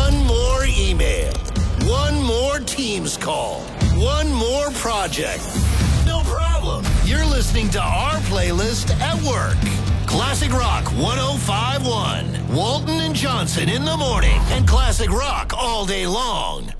One more email. One more Teams call. One more project. No problem. You're listening to our playlist at work. Classic Rock 105.1. Walton and Johnson in the morning. And Classic Rock all day long.